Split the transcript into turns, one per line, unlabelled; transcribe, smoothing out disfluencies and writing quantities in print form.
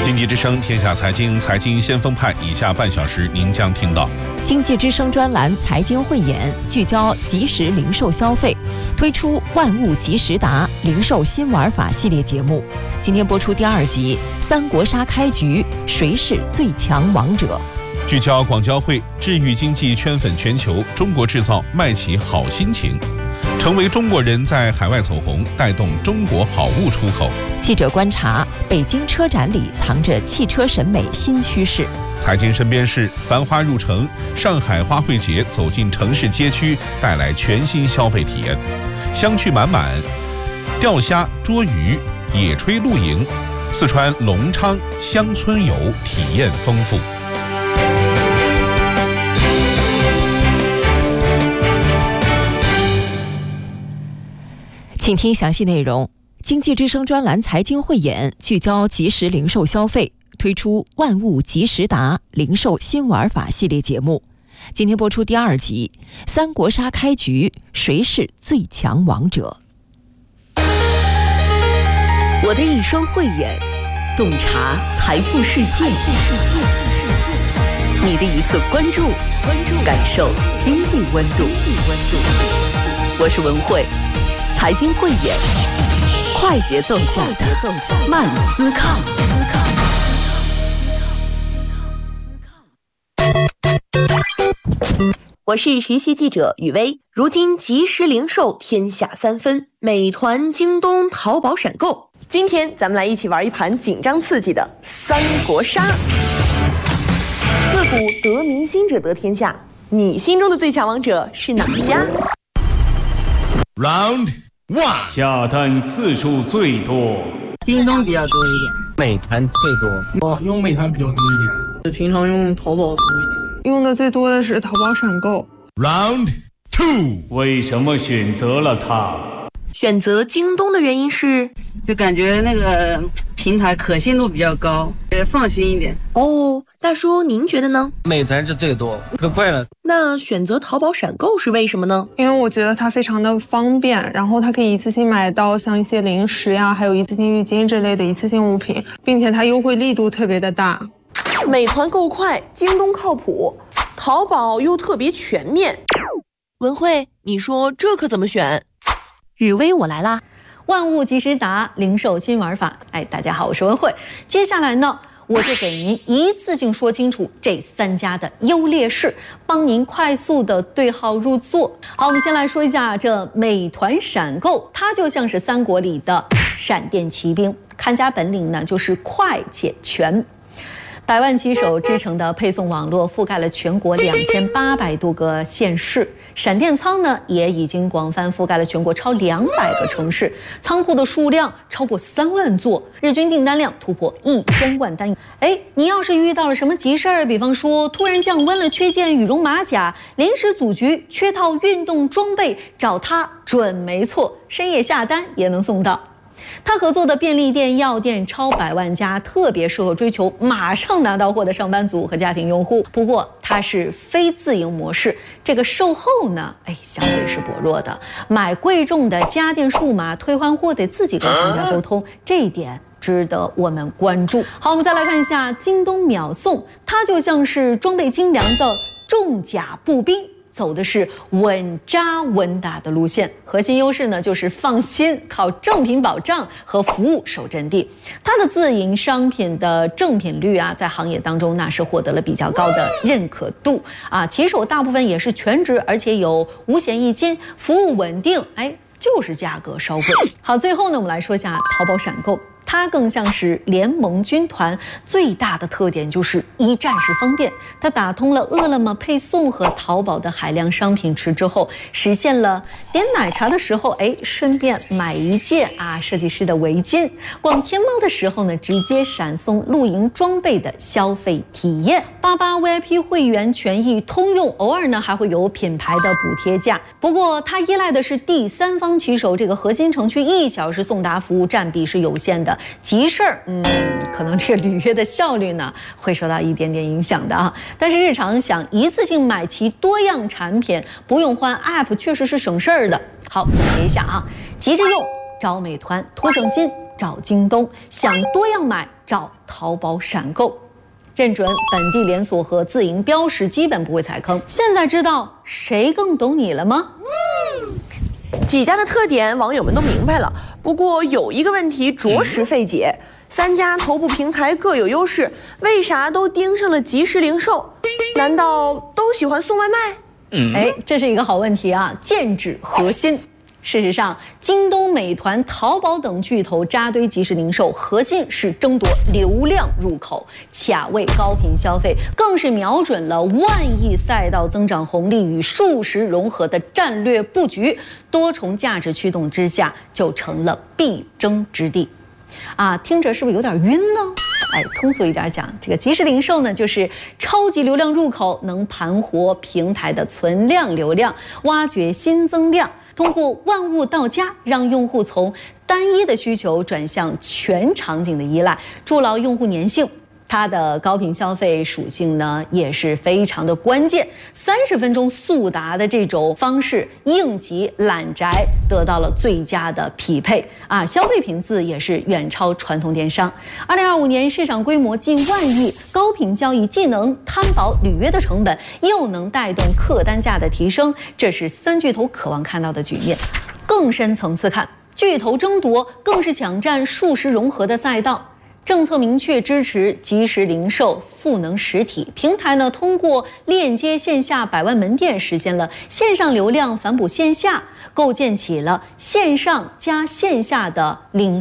经济之声天下财经先锋派，以下半小时您将听到
经济之声专栏财经汇演，聚焦即时零售消费，推出万物即时达零售新玩法系列节目。今天播出第2集，三国杀开局，谁是最强王者？
聚焦广交会，治愈经济圈粉全球，中国制造卖起好心情，成为中国人在海外走红，带动中国好物出口。
记者观察，北京车展里藏着汽车审美新趋势。
财经身边事，繁花入城，上海花卉节走进城市街区，带来全新消费体验。香趣满满，钓虾、捉鱼、野炊露营，四川隆昌乡村游体验丰富。
请听详细内容。经济之声专栏财经汇演，聚焦即时零售消费，推出万物即时达零售新玩法系列节目。今天播出第2集，三国杀开局，谁是最强王者？
我的一双慧眼，洞察财富世界；你的一次关注，感受经济温度。我是文慧，财经汇演，快节奏下的慢思考。
我是实习记者雨薇。如今即时零售天下3分，美团、京东、淘宝、闪购。今天咱们来一起玩一盘紧张刺激的三国杀。自古得民心者得天下，你心中的最强王者是哪一家？
Round 1， 下单次数最多，
京东比较多一点，
美团最多。
我用美团比较多一点，
平常用淘宝多一点，
用的最多的是淘宝闪购。
Round 2， 为什么选择了它？
选择京东的原因是，
就感觉那个平台可信度比较高，放心一点。
哦，大叔您觉得呢？
美团是最多，可快了。
那选择淘宝闪购是为什么呢？
因为我觉得它非常的方便，然后它可以一次性买到像一些零食呀，还有一次性浴巾这类的一次性物品，并且它优惠力度特别的大。
美团够快，京东靠谱，淘宝又特别全面。文慧，你说这可怎么选？
雨薇，我来啦！
万物即时达，零售新玩法。大家好，我是文慧。接下来呢，我就给您一次性说清楚这3家的优劣势，帮您快速的对号入座。好，我们先来说一下这美团闪购，它就像是三国里的闪电骑兵，看家本领呢就是快且全。100万骑手织成的配送网络覆盖了全国2800多个县市，闪电仓呢也已经广泛覆盖了全国超200个城市，仓库的数量超过3万座，日均订单量突破1000万单。你要是遇到了什么急事儿，比方说突然降温了，缺件羽绒马甲，临时组局缺套运动装备，找他准没错，深夜下单也能送到。他合作的便利店、药店超100万家，特别适合追求马上拿到货的上班族和家庭用户。不过它是非自营模式，这个售后呢，相对是薄弱的。买贵重的家电数码退换货得自己跟商家沟通，这一点值得我们关注。好，我们再来看一下京东秒送，它就像是装备精良的重甲步兵。走的是稳扎稳打的路线，核心优势呢就是放心，靠正品保障和服务守阵地。它的自营商品的正品率啊，在行业当中那是获得了比较高的认可度啊。骑手大部分也是全职，而且有五险一金，服务稳定，就是价格稍贵。好，最后呢，我们来说一下淘宝闪购。它更像是联盟军团，最大的特点就是一站式方便。它打通了饿了么配送和淘宝的海量商品池之后，实现了点奶茶的时候，顺便买一件设计师的围巾；逛天猫的时候呢，直接闪送露营装备的消费体验。88 VIP 会员权益通用，偶尔呢还会有品牌的补贴价。不过它依赖的是第三方骑手这个核心城区1小时送达服务占比是有限的。急事儿，可能这个履约的效率呢会受到一点点影响的啊。但是日常想一次性买齐多样产品，不用换 App， 确实是省事儿的。好，总结一下啊，急着用找美团，图省心找京东，想多样买找淘宝闪购。认准本地连锁和自营标识，基本不会踩坑。现在知道谁更懂你了吗？
几家的特点网友们都明白了，不过有一个问题着实费解：3家头部平台各有优势，为啥都盯上了即时零售？难道都喜欢送外卖？
这是一个好问题啊，剑指核心。事实上，京东、美团、淘宝等巨头扎堆即时零售，核心是争夺流量入口，卡位高频消费，更是瞄准了万亿赛道增长红利与数实融合的战略布局，多重价值驱动之下，就成了必争之地。听着是不是有点晕呢？通俗一点讲，这个即时零售呢，就是超级流量入口，能盘活平台的存量流量，挖掘新增量，通过万物到家，让用户从单一的需求转向全场景的依赖，筑牢用户粘性。它的高频消费属性呢也是非常的关键，30分钟速达的这种方式，应急揽宅得到了最佳的匹配消费频次也是远超传统电商。2025年市场规模近万亿，高频交易既能摊薄履约的成本，又能带动客单价的提升，这是3巨头渴望看到的局面。更深层次看，巨头争夺更是抢占数实融合的赛道。政策明确支持即时零售赋能实体平台呢，通过链接线下100万门店，实现了线上流量反哺线下，构建起了线上加线下的零